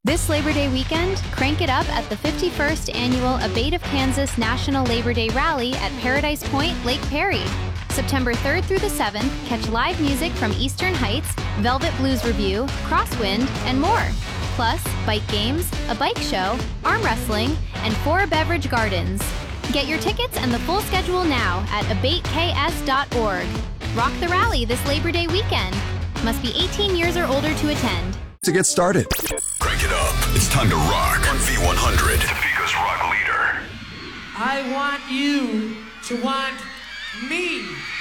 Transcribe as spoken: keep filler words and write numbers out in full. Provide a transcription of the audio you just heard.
This Labor Day weekend, crank it up at the fifty-first Annual Abate of Kansas National Labor Day Rally at Paradise Point, Lake Perry. September third through the seventh, catch live music from Eastern Heights, Velvet Blues Review, Crosswind, and more. Plus, bike games, a bike show, arm wrestling, and four beverage gardens. Get your tickets and the full schedule now at abate k s dot org. Rock the rally this Labor Day weekend. Must be eighteen years or older to attend. To get started. Crank it up. It's time to rock on V one hundred. Topeka's rock leader. I want you to want me.